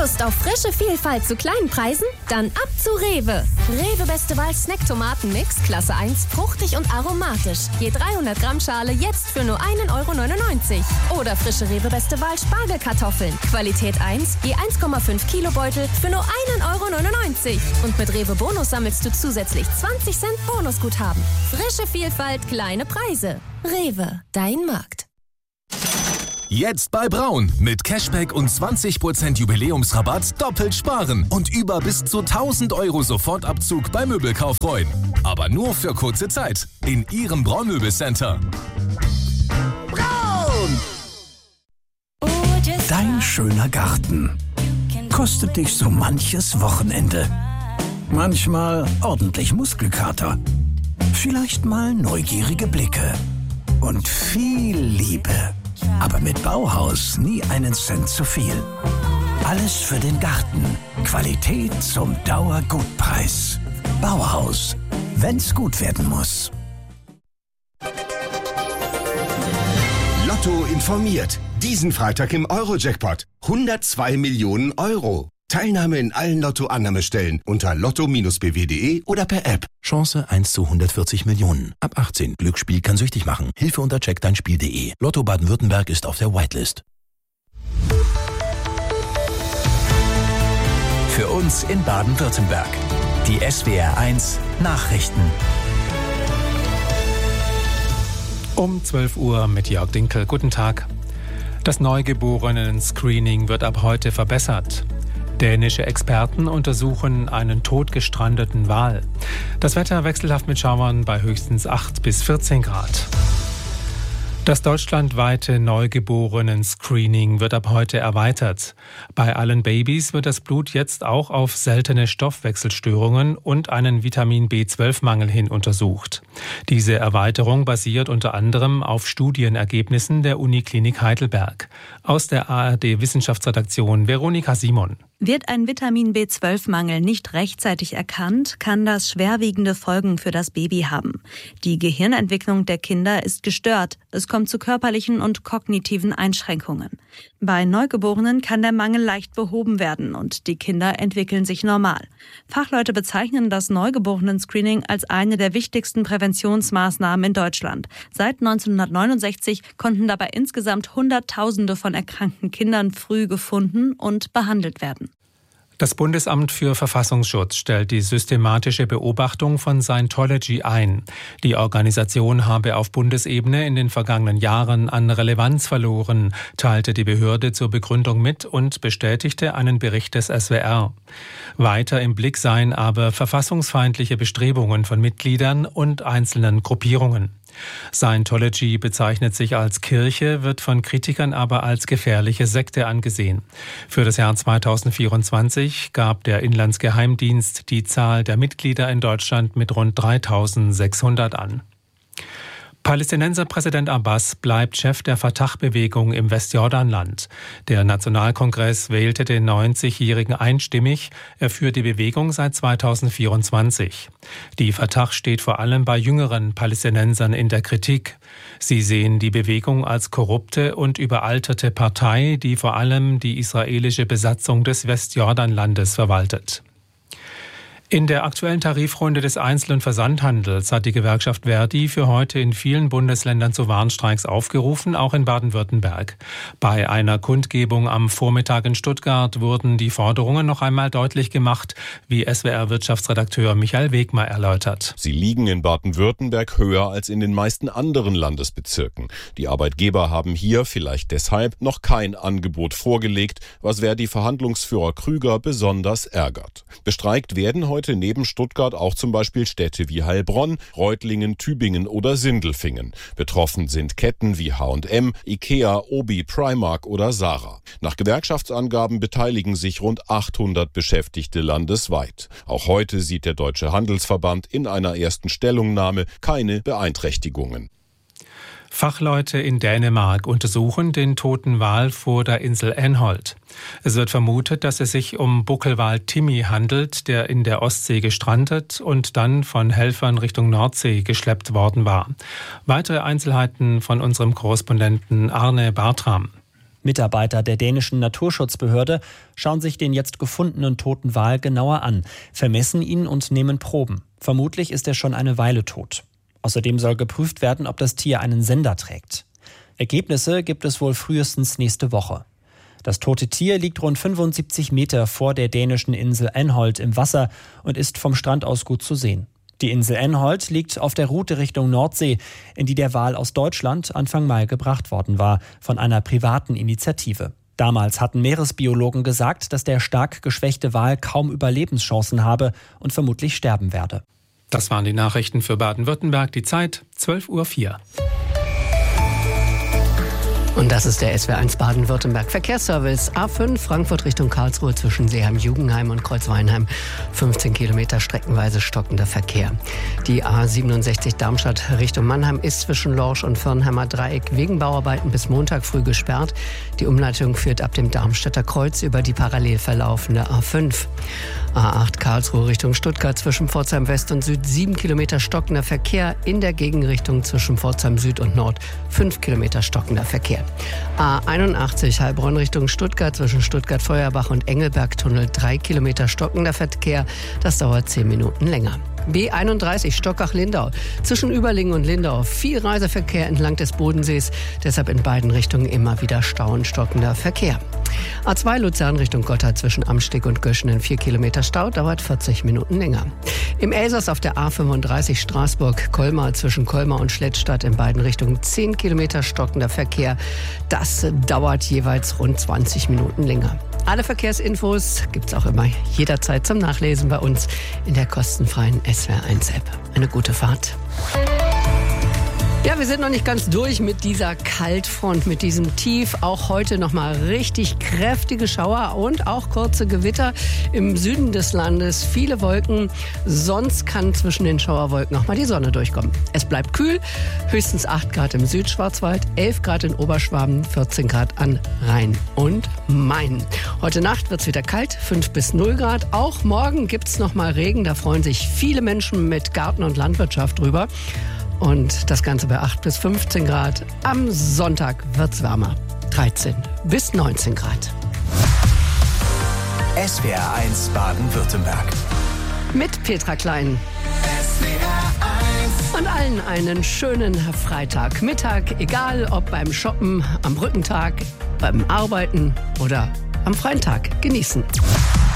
Lust auf frische Vielfalt zu kleinen Preisen? Dann ab zu Rewe. Rewe Beste Wahl Snack-Tomaten-Mix, Klasse 1, fruchtig und aromatisch. Je 300 Gramm Schale jetzt für nur 1,99 €. Oder frische Rewe Beste Wahl Spargelkartoffeln. Qualität 1, je 1,5 Kilo Beutel für nur 1,99 €. Und mit Rewe Bonus sammelst du zusätzlich 20 Cent Bonusguthaben. Frische Vielfalt, kleine Preise. Rewe, dein Markt. Jetzt bei Braun. Mit Cashback und 20% Jubiläumsrabatt doppelt sparen und über bis zu 1.000 € Sofortabzug beim Möbelkauf freuen. Aber nur für kurze Zeit. In Ihrem Braun-Möbelcenter. Braun! Dein schöner Garten kostet dich so manches Wochenende. Manchmal ordentlich Muskelkater. Vielleicht mal neugierige Blicke. Und viel Liebe. Aber mit Bauhaus nie einen Cent zu viel. Alles für den Garten. Qualität zum Dauergutpreis. Bauhaus. Wenn's gut werden muss. Lotto informiert. Diesen Freitag im Euro-Jackpot. 102 Millionen €. Teilnahme in allen Lotto-Annahmestellen unter lotto-bw.de oder per App. Chance 1 zu 140 Millionen. Ab 18. Glücksspiel kann süchtig machen. Hilfe unter checkdeinspiel.de. Lotto Baden-Württemberg ist auf der Whitelist. Für uns in Baden-Württemberg. Die SWR1 Nachrichten. Um 12 Uhr mit Jörg Dinkel. Guten Tag. Das Neugeborenen-Screening wird ab heute verbessert. Dänische Experten untersuchen einen totgestrandeten Wal. Das Wetter wechselhaft mit Schauern bei höchstens 8 bis 14 Grad. Das deutschlandweite Neugeborenen-Screening wird ab heute erweitert. Bei allen Babys wird das Blut jetzt auch auf seltene Stoffwechselstörungen und einen Vitamin B12-Mangel hin untersucht. Diese Erweiterung basiert unter anderem auf Studienergebnissen der Uniklinik Heidelberg. Aus der ARD-Wissenschaftsredaktion Veronika Simon. Wird ein Vitamin B12-Mangel nicht rechtzeitig erkannt, kann das schwerwiegende Folgen für das Baby haben. Die Gehirnentwicklung der Kinder ist gestört. Es kommt zu körperlichen und kognitiven Einschränkungen. Bei Neugeborenen kann der Mangel leicht behoben werden und die Kinder entwickeln sich normal. Fachleute bezeichnen das Neugeborenen-Screening als eine der wichtigsten Präventionsmaßnahmen in Deutschland. Seit 1969 konnten dabei insgesamt Hunderttausende von erkrankten Kindern früh gefunden und behandelt werden. Das Bundesamt für Verfassungsschutz stellt die systematische Beobachtung von Scientology ein. Die Organisation habe auf Bundesebene in den vergangenen Jahren an Relevanz verloren, teilte die Behörde zur Begründung mit und bestätigte einen Bericht des SWR. Weiter im Blick seien aber verfassungsfeindliche Bestrebungen von Mitgliedern und einzelnen Gruppierungen. Scientology bezeichnet sich als Kirche, wird von Kritikern aber als gefährliche Sekte angesehen. Für das Jahr 2024 gab der Inlandsgeheimdienst die Zahl der Mitglieder in Deutschland mit rund 3.600 an. Palästinenserpräsident Abbas bleibt Chef der Fatah-Bewegung im Westjordanland. Der Nationalkongress wählte den 90-Jährigen einstimmig. Er führt die Bewegung seit 2024. Die Fatah steht vor allem bei jüngeren Palästinensern in der Kritik. Sie sehen die Bewegung als korrupte und überalterte Partei, die vor allem die israelische Besatzung des Westjordanlandes verwaltet. In der aktuellen Tarifrunde des Einzel- und Versandhandels hat die Gewerkschaft Verdi für heute in vielen Bundesländern zu Warnstreiks aufgerufen, auch in Baden-Württemberg. Bei einer Kundgebung am Vormittag in Stuttgart wurden die Forderungen noch einmal deutlich gemacht, wie SWR-Wirtschaftsredakteur Michael Wegmar erläutert. Sie liegen in Baden-Württemberg höher als in den meisten anderen Landesbezirken. Die Arbeitgeber haben hier vielleicht deshalb noch kein Angebot vorgelegt, was Verdi-Verhandlungsführer Krüger besonders ärgert. Bestreikt werden heute neben Stuttgart auch zum Beispiel Städte wie Heilbronn, Reutlingen, Tübingen oder Sindelfingen. Betroffen sind Ketten wie H&M, Ikea, Obi, Primark oder Zara. Nach Gewerkschaftsangaben beteiligen sich rund 800 Beschäftigte landesweit. Auch heute sieht der Deutsche Handelsverband in einer ersten Stellungnahme keine Beeinträchtigungen. Fachleute in Dänemark untersuchen den toten Wal vor der Insel Anholt. Es wird vermutet, dass es sich um Buckelwal Timmy handelt, der in der Ostsee gestrandet und dann von Helfern Richtung Nordsee geschleppt worden war. Weitere Einzelheiten von unserem Korrespondenten Arne Bartram. Mitarbeiter der dänischen Naturschutzbehörde schauen sich den jetzt gefundenen toten Wal genauer an, vermessen ihn und nehmen Proben. Vermutlich ist er schon eine Weile tot. Außerdem soll geprüft werden, ob das Tier einen Sender trägt. Ergebnisse gibt es wohl frühestens nächste Woche. Das tote Tier liegt rund 75 Meter vor der dänischen Insel Anholt im Wasser und ist vom Strand aus gut zu sehen. Die Insel Anholt liegt auf der Route Richtung Nordsee, in die der Wal aus Deutschland Anfang Mai gebracht worden war, von einer privaten Initiative. Damals hatten Meeresbiologen gesagt, dass der stark geschwächte Wal kaum Überlebenschancen habe und vermutlich sterben werde. Das waren die Nachrichten für Baden-Württemberg. Die Zeit 12:04 Uhr. Und das ist der SWR1 Baden-Württemberg Verkehrsservice. A5 Frankfurt Richtung Karlsruhe zwischen Seeheim-Jugenheim und Kreuzweinheim. 15 Kilometer streckenweise stockender Verkehr. Die A67 Darmstadt Richtung Mannheim ist zwischen Lorsch und Firnheimer Dreieck wegen Bauarbeiten bis Montag früh gesperrt. Die Umleitung führt ab dem Darmstädter Kreuz über die parallel verlaufende A5. A8 Karlsruhe Richtung Stuttgart zwischen Pforzheim West und Süd 7 Kilometer stockender Verkehr. In der Gegenrichtung zwischen Pforzheim Süd und Nord 5 Kilometer stockender Verkehr. A81 Heilbronn Richtung Stuttgart zwischen Stuttgart-Feuerbach und Engelberg-Tunnel 3 Kilometer stockender Verkehr. Das dauert 10 Minuten länger. B31 Stockach-Lindau. Zwischen Überlingen und Lindau viel Reiseverkehr entlang des Bodensees. Deshalb in beiden Richtungen immer wieder Stau und stockender Verkehr. A2 Luzern Richtung Gotthard zwischen Amsteg und Göschenen 4 Kilometer Stau, dauert 40 Minuten länger. Im Elsass auf der A35 Straßburg-Colmar zwischen Colmar und Schlettstadt in beiden Richtungen 10 Kilometer stockender Verkehr. Das dauert jeweils rund 20 Minuten länger. Alle Verkehrsinfos gibt's auch immer jederzeit zum Nachlesen bei uns in der kostenfreien SWR1-App. Eine gute Fahrt. Ja, wir sind noch nicht ganz durch mit dieser Kaltfront, mit diesem Tief. Auch heute nochmal richtig kräftige Schauer und auch kurze Gewitter im Süden des Landes. Viele Wolken, sonst kann zwischen den Schauerwolken auch mal die Sonne durchkommen. Es bleibt kühl, höchstens 8 Grad im Südschwarzwald, 11 Grad in Oberschwaben, 14 Grad an Rhein und Main. Heute Nacht wird's wieder kalt, 5 bis 0 Grad. Auch morgen gibt's nochmal Regen, da freuen sich viele Menschen mit Garten und Landwirtschaft drüber. Und das Ganze bei 8 bis 15 Grad. Am Sonntag wird's wärmer. 13 bis 19 Grad. SWR1 Baden-Württemberg. Mit Petra Klein. Und allen einen schönen Freitagmittag. Egal ob beim Shoppen, am Brückentag, beim Arbeiten oder am freien Tag. Genießen.